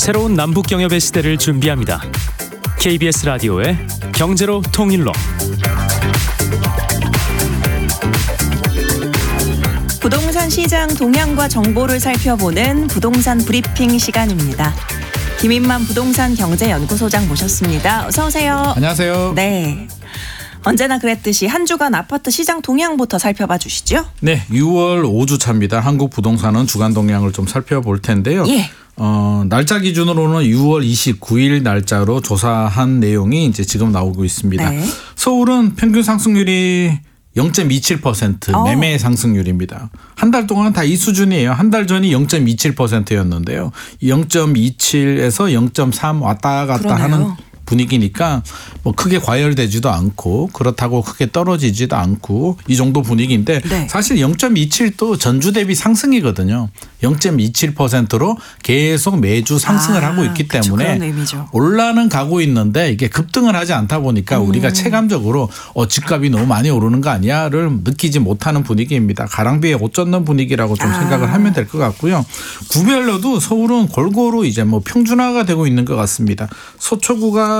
새로운 남북 경협의 시대를 준비합니다. KBS 라디오의 경제로 통일로. 부동산 시장 동향과 정보를 살펴보는 부동산 브리핑 시간입니다. 김인만 부동산 경제연구소장 모셨습니다. 어서 오세요. 안녕하세요. 네. 언제나 그랬듯이 한 주간 아파트 시장 동향부터 살펴봐 주시죠. 네, 6월 5주 차입니다. 한국 부동산은 주간 동향을 좀 살펴볼 텐데요. 예. 날짜 기준으로는 6월 29일 날짜로 조사한 내용이 이제 지금 나오고 있습니다. 네. 서울은 평균 상승률이 0.27% 매매 상승률입니다. 한 달 동안 다 이 수준이에요. 한 달 전이 0.27%였는데요. 0.27에서 0.3 왔다 갔다 그러네요. 하는 분위기니까 뭐 크게 과열되지도 않고 그렇다고 크게 떨어지지도 않고 이 정도 분위기인데 네. 사실 0.27도 전주 대비 상승이거든요. 0.27%로 계속 매주 상승을 하고 있기 때문에 그런 의미죠. 올라는 가고 있는데 이게 급등을 하지 않다 보니까 우리가 체감적으로 집값이 너무 많이 오르는 거 아니야를 느끼지 못하는 분위기입니다. 가랑비에 옷 젖는 분위기라고 좀 생각을 하면 될 것 같고요. 구별로도 서울은 골고루 이제 뭐 평준화가 되고 있는 것 같습니다. 서초구가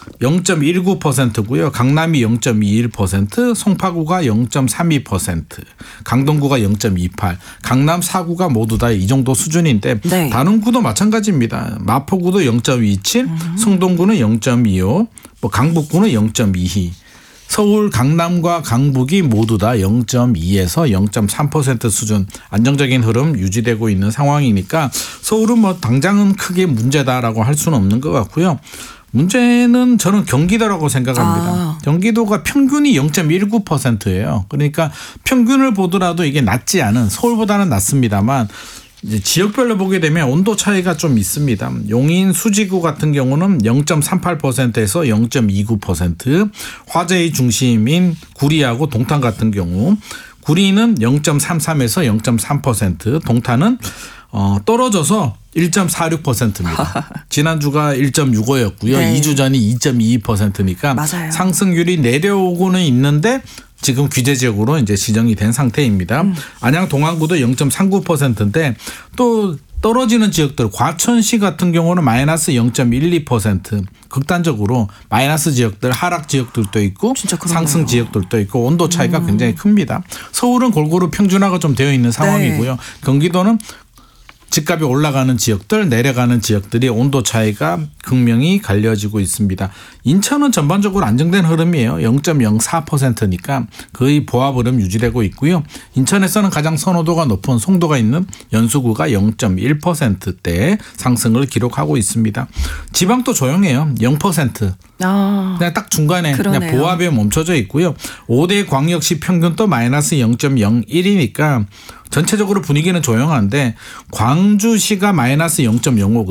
0.19%고요. 강남이 0.21%, 송파구가 0.32%, 강동구가 0.28%, 강남 4구가 모두 다 이 정도 수준인데 네. 다른 구도 마찬가지입니다. 마포구도 0.27, 성동구는 0.25, 뭐 강북구는 0.22. 서울 강남과 강북이 모두 다 0.2에서 0.3% 수준 안정적인 흐름 유지되고 있는 상황이니까 서울은 뭐 당장은 크게 문제다라고 할 수는 없는 것 같고요. 문제는 저는 경기도라고 생각합니다. 경기도가 평균이 0.19%예요. 그러니까 평균을 보더라도 이게 낮지 않은 서울보다는 낮습니다만 이제 지역별로 보게 되면 온도 차이가 좀 있습니다. 용인 수지구 같은 경우는 0.38%에서 0.29%, 화재의 중심인 구리하고 동탄 같은 경우 구리는 0.33에서 0.3%, 동탄은 떨어져서 1.46%입니다. 지난주가 1.65였고요. 네. 2주 전이 2.22%니까 맞아요. 상승률이 내려오고는 있는데 지금 규제 지역으로 이제 지정이 된 상태입니다. 안양 동안구도 0.39%인데 또 떨어지는 지역들 과천시 같은 경우는 마이너스 0.12% 극단적으로 마이너스 지역들 하락 지역들도 있고 상승 지역들도 있고 온도 차이가 굉장히 큽니다. 서울은 골고루 평준화가 좀 되어 있는 상황이고요. 네. 경기도는 집값이 올라가는 지역들 내려가는 지역들이 온도 차이가 극명히 갈려지고 있습니다. 인천은 전반적으로 안정된 흐름이에요. 0.04%니까 거의 보합 흐름 유지되고 있고요. 인천에서는 가장 선호도가 높은 송도가 있는 연수구가 0.1%대 상승을 기록하고 있습니다. 지방도 조용해요. 0%. 그냥 딱 중간에 그러네요. 그냥 보합에 멈춰져 있고요. 5대 광역시 평균도 마이너스 0.01이니까 전체적으로 분위기는 조용한데 광주시가 마이너스 0.05